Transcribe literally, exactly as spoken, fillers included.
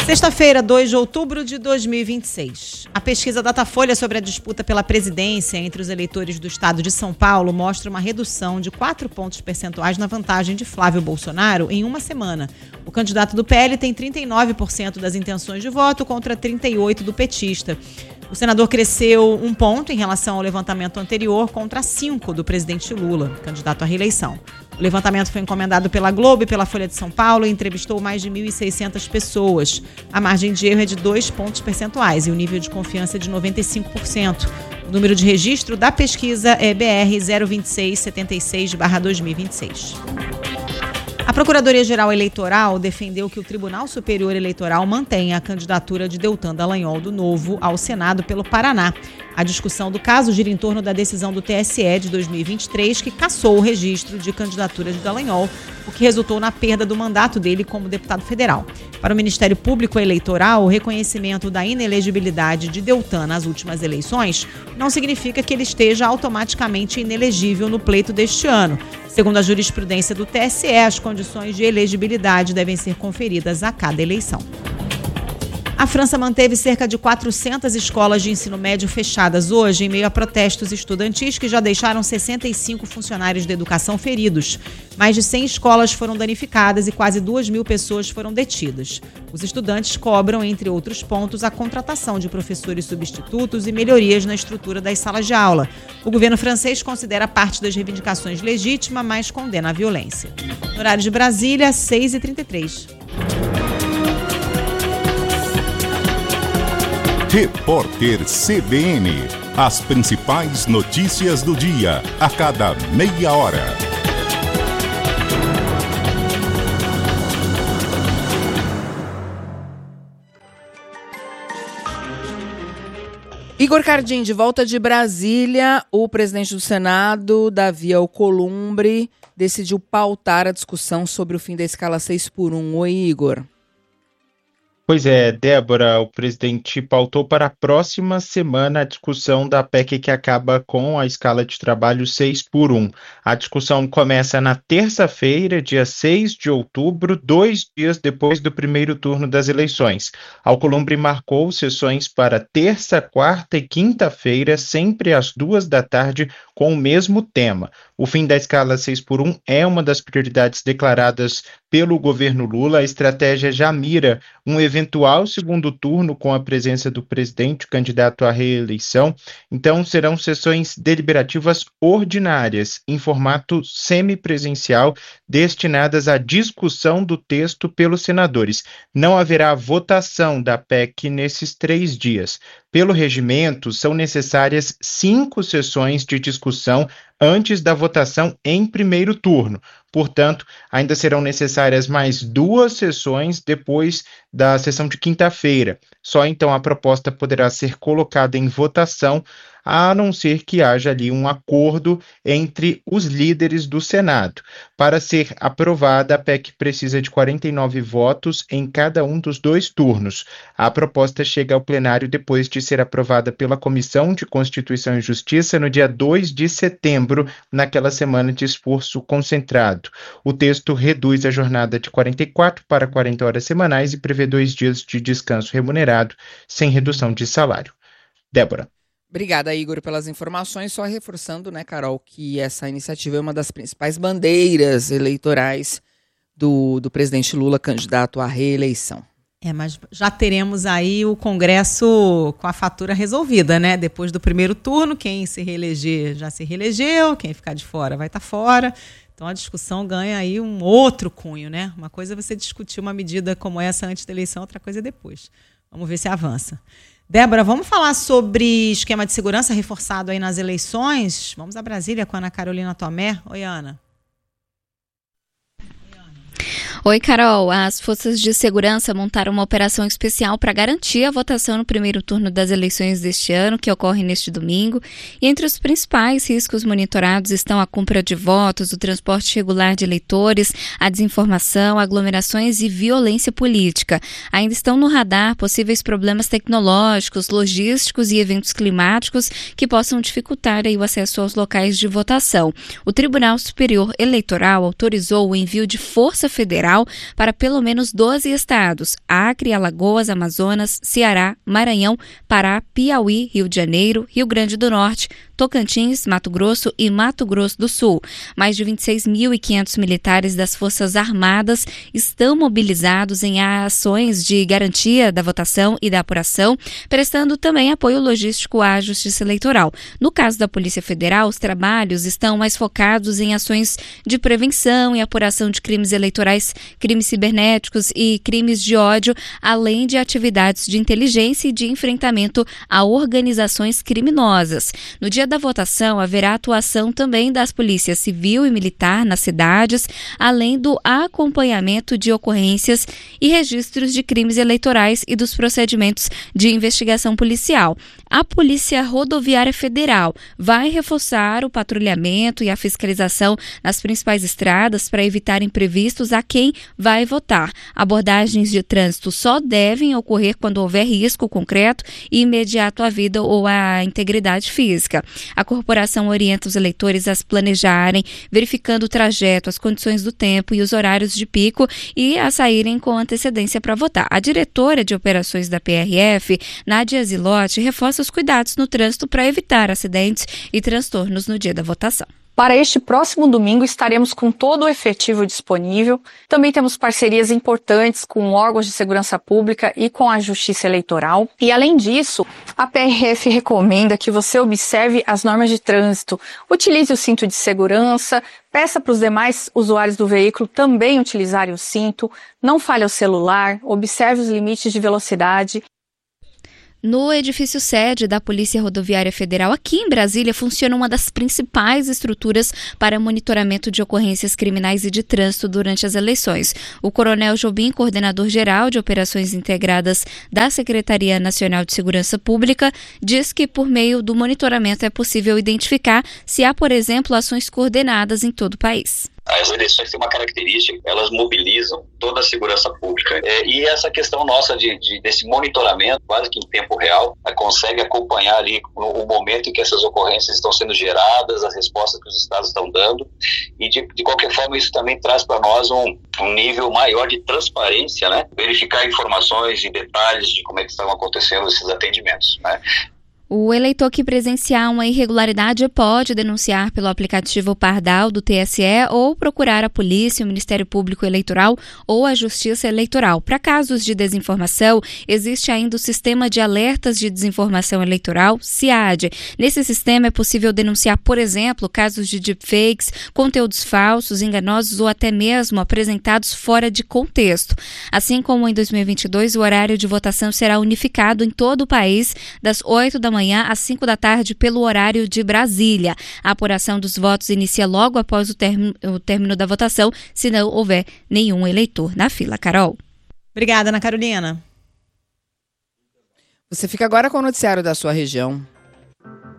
Sexta-feira, dois de outubro de dois mil e vinte e seis. A pesquisa Datafolha sobre a disputa pela presidência entre os eleitores do estado de São Paulo mostra uma redução de quatro pontos percentuais na vantagem de Flávio Bolsonaro em uma semana. O candidato do P L tem trinta e nove por cento das intenções de voto contra trinta e oito por cento do petista. O senador cresceu um ponto em relação ao levantamento anterior contra cinco do presidente Lula, candidato à reeleição. O levantamento foi encomendado pela Globo e pela Folha de São Paulo e entrevistou mais de mil e seiscentas pessoas. A margem de erro é de dois pontos percentuais e o nível de confiança é de noventa e cinco por cento. O número de registro da pesquisa é B R zero dois seis sete seis barra dois mil e vinte e seis. A Procuradoria-Geral Eleitoral defendeu que o Tribunal Superior Eleitoral mantenha a candidatura de Deltan Dallagnol do Novo ao Senado pelo Paraná. A discussão do caso gira em torno da decisão do T S E de dois mil e vinte e três, que cassou o registro de candidatura de Dallagnol, o que resultou na perda do mandato dele como deputado federal. Para o Ministério Público Eleitoral, o reconhecimento da inelegibilidade de Deltan nas últimas eleições não significa que ele esteja automaticamente inelegível no pleito deste ano. Segundo a jurisprudência do T S E, as condições de elegibilidade devem ser conferidas a cada eleição. A França manteve cerca de quatrocentas escolas de ensino médio fechadas hoje em meio a protestos estudantis que já deixaram sessenta e cinco funcionários da educação feridos. Mais de cem escolas foram danificadas e quase duas mil pessoas foram detidas. Os estudantes cobram, entre outros pontos, a contratação de professores substitutos e melhorias na estrutura das salas de aula. O governo francês considera parte das reivindicações legítima, mas condena a violência. No horário de Brasília, seis e trinta e três. Repórter C B N. As principais notícias do dia, a cada meia hora. Igor Cardim, de volta de Brasília, o presidente do Senado, Davi Alcolumbre, decidiu pautar a discussão sobre o fim da escala seis por um. Oi, Igor. Pois é, Débora, o presidente pautou para a próxima semana a discussão da P E C que acaba com a escala de trabalho seis por um. A discussão começa na terça-feira, dia seis de outubro, dois dias depois do primeiro turno das eleições. Alcolumbre marcou sessões para terça, quarta e quinta-feira, sempre às duas da tarde, com o mesmo tema. O fim da escala seis por um é uma das prioridades declaradas pelo governo Lula. A estratégia já mira um eventual segundo turno com a presença do presidente, candidato à reeleição. Então, serão sessões deliberativas ordinárias, em formato semipresencial, destinadas à discussão do texto pelos senadores. Não haverá votação da P E C nesses três dias. Pelo regimento, são necessárias cinco sessões de discussão antes da votação em primeiro turno. Portanto, ainda serão necessárias mais duas sessões depois da sessão de quinta-feira. Só então a proposta poderá ser colocada em votação, a não ser que haja ali um acordo entre os líderes do Senado. Para ser aprovada, a P E C precisa de quarenta e nove votos em cada um dos dois turnos. A proposta chega ao plenário depois de ser aprovada pela Comissão de Constituição e Justiça no dia dois de setembro, naquela semana de esforço concentrado. O texto reduz a jornada de quarenta e quatro para quarenta horas semanais e prevê dois dias de descanso remunerado, sem redução de salário. Débora. Obrigada, Igor, pelas informações. Só reforçando, né, Carol, que essa iniciativa é uma das principais bandeiras eleitorais do, do presidente Lula, candidato à reeleição. É, mas já teremos aí o Congresso com a fatura resolvida, né? Depois do primeiro turno, quem se reeleger já se reelegeu, quem ficar de fora vai estar fora. Então a discussão ganha aí um outro cunho, né? Uma coisa é você discutir uma medida como essa antes da eleição, outra coisa é depois. Vamos ver se avança. Débora, vamos falar sobre esquema de segurança reforçado aí nas eleições? Vamos a Brasília com a Ana Carolina Tomé. Oi, Ana. Oi, Carol. As forças de segurança montaram uma operação especial para garantir a votação no primeiro turno das eleições deste ano, que ocorre neste domingo. E entre os principais riscos monitorados estão a compra de votos, o transporte regular de eleitores, a desinformação, aglomerações e violência política. Ainda estão no radar possíveis problemas tecnológicos, logísticos e eventos climáticos que possam dificultar aí o acesso aos locais de votação. O Tribunal Superior Eleitoral autorizou o envio de Força Federal eleitoral para pelo menos doze estados: Acre, Alagoas, Amazonas, Ceará, Maranhão, Pará, Piauí, Rio de Janeiro, Rio Grande do Norte, Tocantins, Mato Grosso e Mato Grosso do Sul. Mais de vinte e seis mil e quinhentos militares das Forças Armadas estão mobilizados em ações de garantia da votação e da apuração, prestando também apoio logístico à Justiça Eleitoral. No caso da Polícia Federal, os trabalhos estão mais focados em ações de prevenção e apuração de crimes eleitorais, crimes cibernéticos e crimes de ódio, além de atividades de inteligência e de enfrentamento a organizações criminosas. No dia da votação, haverá atuação também das polícias civil e militar nas cidades, além do acompanhamento de ocorrências e registros de crimes eleitorais e dos procedimentos de investigação policial. A Polícia Rodoviária Federal vai reforçar o patrulhamento e a fiscalização nas principais estradas para evitar imprevistos a quem vai votar. Abordagens de trânsito só devem ocorrer quando houver risco concreto e imediato à vida ou à integridade física. A corporação orienta os eleitores a se planejarem, verificando o trajeto, as condições do tempo e os horários de pico e a saírem com antecedência para votar. A diretora de operações da P R F, Nádia Zilotti, reforça os cuidados no trânsito para evitar acidentes e transtornos no dia da votação. Para este próximo domingo estaremos com todo o efetivo disponível. Também temos parcerias importantes com órgãos de segurança pública e com a Justiça Eleitoral. E além disso, a P R F recomenda que você observe as normas de trânsito, utilize o cinto de segurança, peça para os demais usuários do veículo também utilizarem o cinto, não fale o celular, observe os limites de velocidade. No edifício sede da Polícia Rodoviária Federal, aqui em Brasília, funciona uma das principais estruturas para monitoramento de ocorrências criminais e de trânsito durante as eleições. O Coronel Jobim, coordenador-geral de operações integradas da Secretaria Nacional de Segurança Pública, diz que por meio do monitoramento é possível identificar se há, por exemplo, ações coordenadas em todo o país. As eleições têm uma característica, elas mobilizam toda a segurança pública. É, e essa questão nossa de, de, desse monitoramento, quase que em tempo real, consegue acompanhar ali o, o momento em que essas ocorrências estão sendo geradas, as respostas que os estados estão dando. E de, de qualquer forma, isso também traz para nós um, um nível maior de transparência, né? Verificar informações e detalhes de como é que estão acontecendo esses atendimentos, né? O eleitor que presenciar uma irregularidade pode denunciar pelo aplicativo Pardal do T S E ou procurar a polícia, o Ministério Público Eleitoral ou a Justiça Eleitoral. Para casos de desinformação, existe ainda o Sistema de Alertas de Desinformação Eleitoral, SIAD. Nesse sistema é possível denunciar, por exemplo, casos de deepfakes, conteúdos falsos, enganosos ou até mesmo apresentados fora de contexto. Assim como em dois mil e vinte e dois, o horário de votação será unificado em todo o país, das oito da manhã às cinco da tarde, pelo horário de Brasília. A apuração dos votos inicia logo após o término, o término da votação, se não houver nenhum eleitor na fila. Carol. Obrigada, Ana Carolina. Você fica agora com o noticiário da sua região.